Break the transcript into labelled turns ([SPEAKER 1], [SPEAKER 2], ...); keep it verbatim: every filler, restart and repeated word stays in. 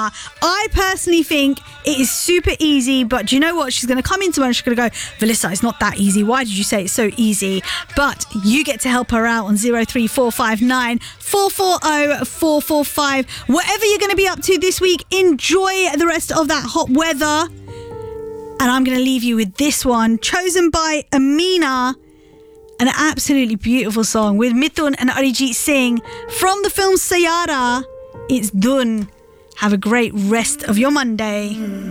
[SPEAKER 1] Amina. I personally think it is super easy, but do you know what? She's going to come into it and she's going to go, Velissa, it's not that easy. Why did you say it's so easy? But you get to help her out on zero three four five nine four four zero four four five. Whatever you're going to be up to this week, enjoy the rest of that hot weather. And I'm going to leave you with this one, chosen by Amina. An absolutely beautiful song with Mithun and Arijit Singh from the film Sayara. It's done. Have a great rest of your Monday. Mm.